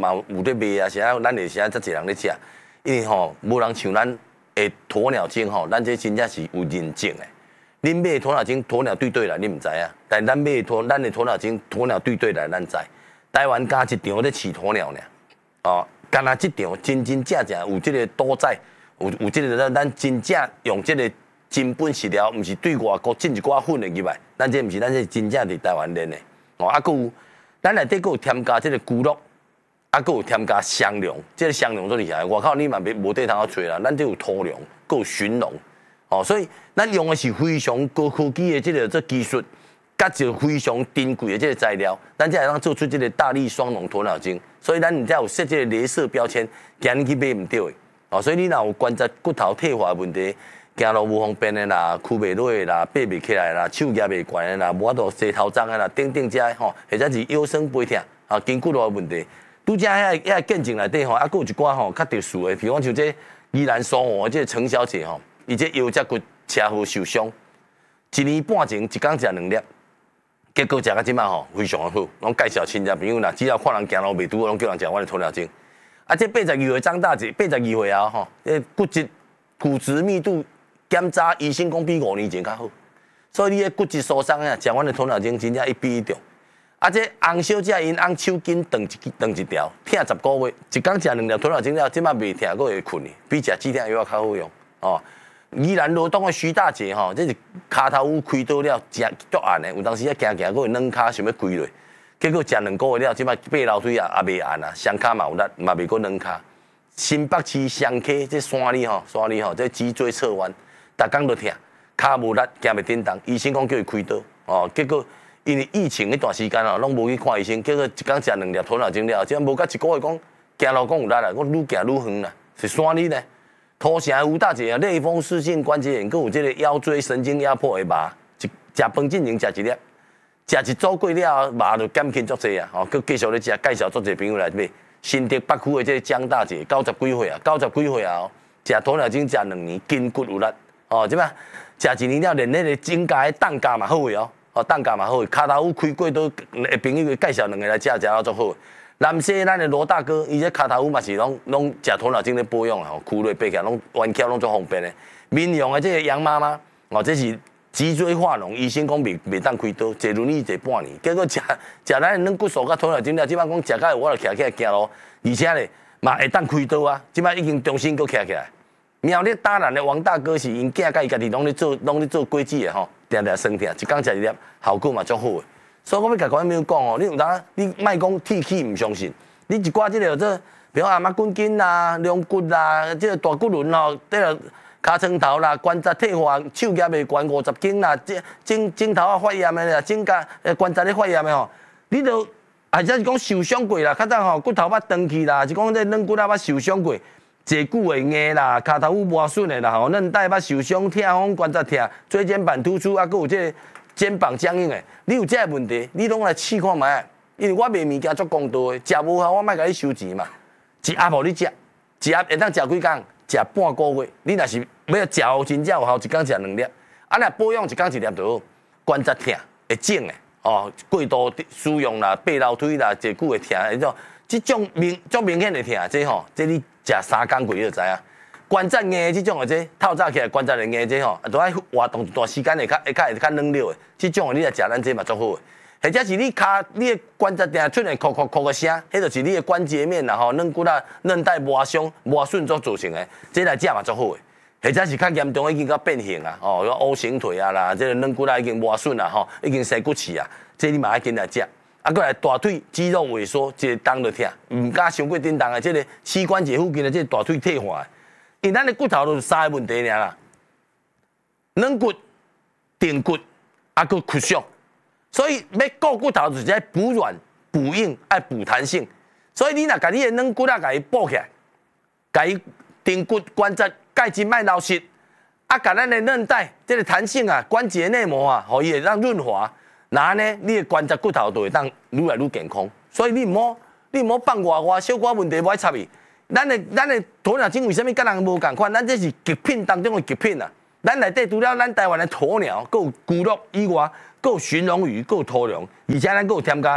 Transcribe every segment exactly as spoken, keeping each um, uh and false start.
嘛有咧卖啊，啥咱会啥遮济人咧食，因为吼无人像咱诶鸵鸟精吼，咱这真正是有认证诶。恁买鸵鸟精，鸵鸟对对来，你唔知啊？但咱买鸵，咱的鸵鸟精，鸵鸟对对来，咱知。台湾加一场咧饲鸵鸟呢，哦，干那一场真真正正有这个赌仔，有有这个咱咱真正用这个真本饲料，唔是对外国进一寡粉的入来，咱这唔是，咱这真正伫台湾练的。哦，啊，佮有咱内底佮有添加这个菇肉，啊，佮有添加香料，这个香料做厉害。外口你嘛别无地通好找啦，咱这有土壤，佮有熏笼。哦，所以咱用的是非常高科技的这个这技术，甲一个非常珍贵的这个材料，咱才会当做出这个大力双龙鸵鸟精。所以咱才有设这个镭射标签，惊你去买唔到的。哦，所以你若有观察骨头退化的问题，行路无方便的啦，屈袂落的啦，爬袂起来啦，手举袂悬的啦，无法度洗头脏的啦，等等这吼，或者是腰酸背痛啊，筋骨路的问题，拄则遐遐见证内底吼，啊，佫有一寡吼较特殊的，比方像这宜兰双湖这个陈小姐吼。伊这腰脊骨车祸受伤，一年半前一工食两粒，结果食到即摆吼非常的好，拢介绍亲戚朋友啦，只要看人行路袂拄，拢叫人食阮的鸵鸟精。啊，这八十二岁张大姐，八十二岁啊吼，诶骨质骨质密度检查医生讲比五年前较好，所以你的骨质疏松啊，食阮的鸵鸟精真正一比一中。啊，这洪小姐因洪手筋断一断一条，疼十个月，一工食两粒鸵鸟精了，即摆袂疼，佫会困，比食止疼药较好用哦。宜兰罗东的徐大姐吼，这是骹头有开刀了，食足暗的，有当时啊行行，佫会软骹想要跪落，结果食两个月了，即摆爬楼梯啊也袂暗啊，双骹嘛有力，嘛袂佫软骹。新北市双溪这山里吼，山里吼，这脊椎侧弯，逐工都疼，骹无力，行袂叮当，医生讲叫伊开刀，哦，结果因为疫情那段时间哦，拢无去看医生，结果一工食两粒鸵鸟精了，即无甲一个月讲行路讲有力啦，我愈行愈远啦，是山里呢。土城吴大姐啊，类风湿性关节炎，佮有这个腰椎神经压迫的麻，一食饭进前食一粒，食一组过了，麻就减轻足济啊！吼，佮继续咧食，介绍足济朋友来买。新竹北区的这个江大姐，九十几岁啊，九十几岁啊，食鸵鸟精食两年，筋骨有力。哦，即摆食一年了，连那个指甲的蛋甲嘛好个哦，哦蛋甲嘛好个，骹头有开过刀的朋友介绍两个来食，食到足好。南西咱的罗大哥，伊这骹头嘛是拢拢食鸵鸟精咧保养吼，箍落爬起来拢弯翘拢足方便的。民用的这个杨妈妈，哦，这是脊椎化脓，医生讲袂袂当开刀，坐轮椅坐半年，结果食食咱的软骨素甲鸵鸟精了，即摆讲食到我就徛起来行路，而且咧嘛会当开刀啊，即摆已经重新佫徛起来。苗栗大兰的王大哥是因囝甲伊家己拢咧做拢咧做规矩的吼，定定酸痛，一工食一粒，效果嘛足好的。所以我要甲观众朋友讲哦，你有当你莫讲铁气唔相信，你一寡即个这，比如阿妈骨筋啦、龙骨啦、即个大骨轮吼，这个骹床头啦、关节退化、手举袂悬五十斤啦、颈颈颈头啊发炎的啦、颈甲呃关节咧发炎的吼，你都或者是讲受伤过啦，较早吼骨头捌断去啦，是讲这软骨啊捌受伤过，坐久会硬啦，骹头有磨损的啦吼，韧带捌受伤、痛风、关节痛、椎间盘突出啊，佫有这个肩膀僵硬的，你有这个问题，你拢来试看卖。因为我卖物件足公道的，食无效我莫甲你收钱嘛。一盒无你食，一盒会当食几工？食半个月。你若是要食好真正有效，一工食两粒。啊，若保养一工一粒就好。关节痛会肿的，哦，过度使用啦，爬楼梯啦，坐久会痛，迄种，即种明足明显的痛，这吼，这你食三工过你就知影。关节硬即种的这透早起来关节会硬这吼，都爱活动一段时间会较会较会较软了的。即种的你来食咱这嘛足好的。或者是你骹你的关节定出现咳咳咳的声，迄就是你的关节面啦吼，软骨啊、韧带磨伤、磨损所造成的，这来食嘛足好的。或者是较严重已经到变形啊，吼，O型腿啊啦，这个软骨啊已经磨损啊，吼，已经生骨刺啊，这你嘛爱紧来食。啊，过来大腿肌肉萎缩，一个动就疼，唔敢伤过叮当的，这个膝关节附近的这个大腿退化，因为咱的骨头都是三个问题尔啦，软骨、顶骨，啊，佮屈伤。所以要顾骨头，就是在补软、补硬、爱补弹性。所以你若甲你的软骨啊，甲伊补起来，甲伊顶骨关节钙质卖流失，啊，甲咱的韧带这个弹性啊、关节内膜啊，互伊会让润滑，然呢，你的关节骨头就会当愈来愈健康。所以你唔好，你唔好放外外小可问题无爱插伊。咱的咱的鸵鸟精为什么甲人无共款？咱这是极品当中的极品啊！咱内底除了咱台湾的鸵鸟，佮有菇肉以外。够寻龙鱼，够土壤，而且咱够添加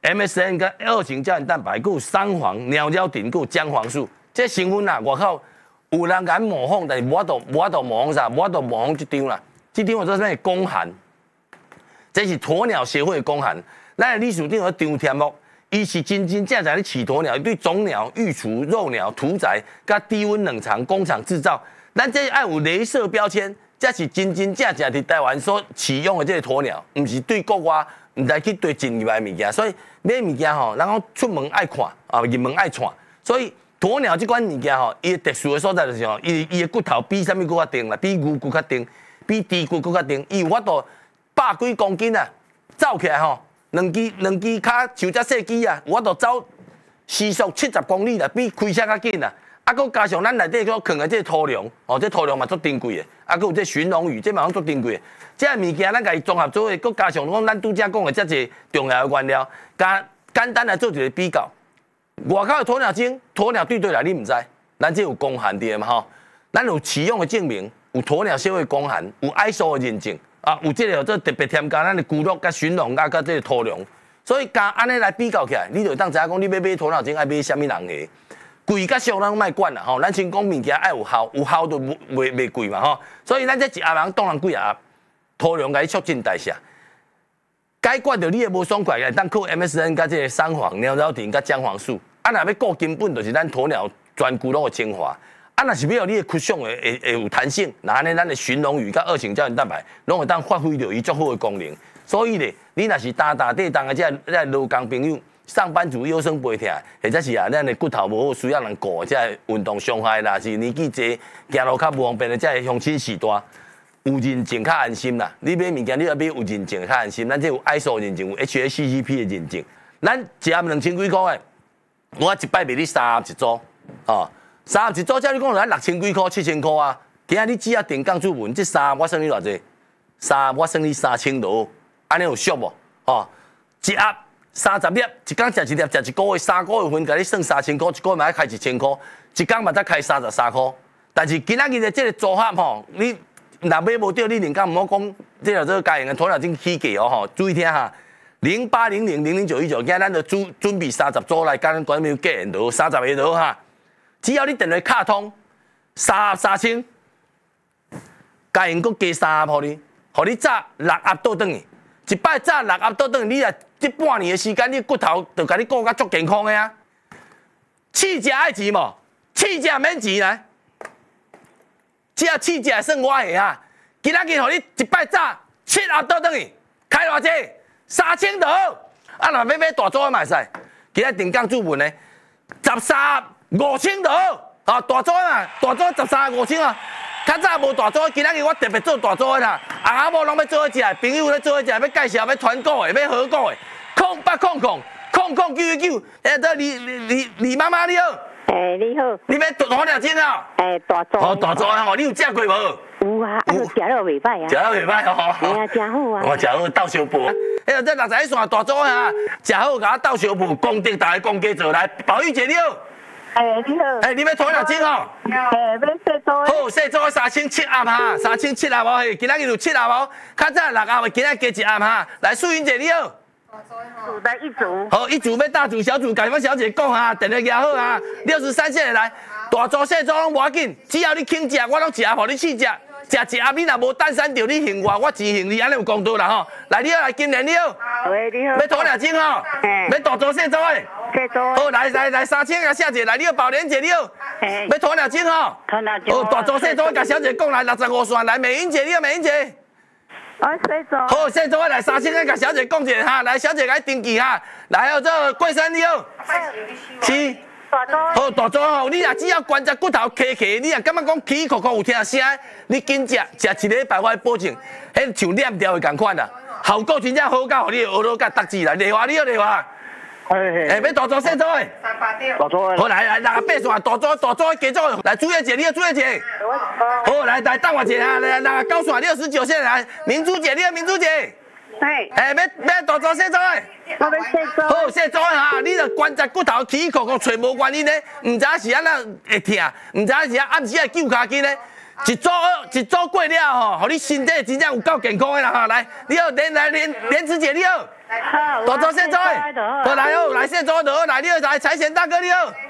M S N 跟二型胶原蛋白，佮有三黄、鸟胶顶，佮有姜黄素，这成分啊，外口有人敢模仿，但是无法度无法度模仿啥，无法度模仿这张啦。这张我做啥公函？这是鸵鸟协会的公函。咱的历史顶有张贴目，伊是真真正正咧饲鸵鸟，对种鸟、育雏、肉鸟、屠宰、甲低温冷藏工厂制造，咱这爱有镭射标签，这是真真正正伫台湾所饲养的这个鸵鸟，唔是对国外唔知去对进入来物件。所以买物件吼，然后出门爱看，啊入门爱看。所以鸵鸟这款物件吼，伊特殊的所在就是吼，伊伊的骨头比啥物骨较硬啦，比牛骨较硬，比猪骨骨较硬，伊有法度百几公斤啊，走起来吼。两支两支脚像只细机啊，有法度走时速七十公里啦，比开车较紧啦。啊，佮加上咱内底佮放的这土粮，哦，这土粮嘛足珍贵的。啊，佮有这鲟龙鱼，这嘛足珍贵的。这物件咱家己综合做伙，佮加上讲咱拄则讲的这些重要的原料，加简单来做一个比较。外口的鸵鸟精，鸵鸟对对来，你唔知？咱这有公函的嘛吼，咱有饲养的证明，有鸵鸟协会公函，有 I S O 的认证。啊，有这个做特别添加咱的骨肉、甲鲟龙、甲甲这个土粮，所以加安尼来比较起来，你就会当知影讲你要买鸵鸟精爱买啥物人的，贵甲俗咱莫管啦吼，咱先讲物件爱有效，有效就袂袂贵嘛吼，所以咱这一盒人当然几盒，土粮甲你促进代谢，解决着你的无爽快个，当靠 M S N 甲这个三黄、鸟胶锭甲姜黄素，啊，若要顾根本就是咱鸵鸟全骨肉的精华。啊，若是要你的骨相会会会有弹性，那安尼咱的鲟龙鱼甲二型胶原蛋白，拢会当发挥到伊足好的功能。所以咧，你若是打打地当的这这劳工朋友、上班族腰酸背痛，或者是啊，咱的骨头无好需要人顾，这运动伤害啦，是年纪济行路较无方便的，这乡亲时代有认证较安心啦。你买物件你要买有认证较安心，咱这有 I S O 认证，有 H A C C P 的认证，咱一盒两千几块的，我一摆卖你三盒一组，哦。三盒一组，照你讲，咱六千几块、七千块啊。今仔你只要定岗注文，这三盒我算你偌济？三盒我算你三千多，安尼有俗无？哦，一盒三十粒，一工食一粒，食一个月，三个月份，甲你算三千块，一个月嘛要开一千块，一工嘛才开三十三块。但是今仔日的这个组合吼，你若买无到，你连讲毋好讲，这个这个家用的鸵鸟精起价哦吼，注意听哈。零八零零零零九一九，今仔咱就准准备三十组来，甲咱专门价钱就三十个就好哈。只要你电话卡通，三盒三千，家用阁加三盒互你，互你炸六盒倒转去，一摆炸六盒倒转去，你啊这半年的时间，你骨头就甲你顾甲足健康的啊。试食爱钱无？试食免钱来，只要试食算我的啊。今仔日互你一摆炸七盒倒转去，开偌济？三千多。啊，若要买大组的嘛会使，今仔定岗注文呢，十三盒。五千多，啊大组啊，大组十三五千啊，较早无大组，今仔日我特别做大组的啦，阿阿某拢要做伙食，朋友咧做伙食，要介绍要团购的，要合购的，空八空空空空九九九，哎，这李李李李妈妈你好， 哎你好， 你要鸵鸟精啊？ 哎大组， 哦大组啊，吼，你有食过无？ 有啊，啊有食了袂歹啊， 食了袂歹哦， 哎呀真好啊， 我食好倒小补，哎呀这六十一线大组啊，食好甲我倒小补，功德大家公家做来，宝玉姐你好。 哎，你好。 哎，你要鸵鸟精哦？ 哎，要细组的。 好，细组三千七盒哈，三千七盒哦，今仔日有七盒哦，较早六盒，今仔加一盒哈。来，素云姐你好。 组的一组。 好，一组要大组小组，甲阮小姐讲哈，电话拿好哈。六十三线的来，大组细组拢无要紧，只要你肯食，我拢一盒互你试食。食一盒你若无单身着，你幸我，我自幸你，安尼有公道啦吼。来，你好，来金莲你好。 喂，你好。 要鸵鸟精吼？要大组细组的。 细组。 好，来来来，三千个小姐来，你好，宝莲姐你好。要鸵鸟精吼？ 鸵鸟精。 哦，大组细组，甲小姐讲来，六十五线来，美英姐你好，美英姐。 我细组。 好，细组来三千个，甲小姐讲者哈，来小姐来登记哈。来，还有这桂生你好。是。 大组。 好，大组吼，你若只要关节骨头磕磕，你若感觉讲起起壳壳有听声，你紧食，食一礼拜我保证，迄像链条的共款啦，效果真正好到，互你学到甲达志啦。丽华你好，丽华。哎，哎，要大组细组的。 三八点。 大组的。好，来来，六个八线，大组大组加组，来朱月姐，你好，朱月姐。好，来来等我一下，来六个九线，六十九线来，明珠姐，你好，明珠姐。 哎。 哎，要要大组细组的。 我要细组。 好，细组哈，你着关节骨头起起壳壳找无原因咧，唔知是安怎会痛，唔知是暗时会揪骹筋咧。一组一组过了吼，互你身体真正有够健康的啦哈！来，你好，连来连莲子姐你好， 好， 大周谢做， 我谢做就好好来哦，来谢做就好，来你好，来财神大哥你好。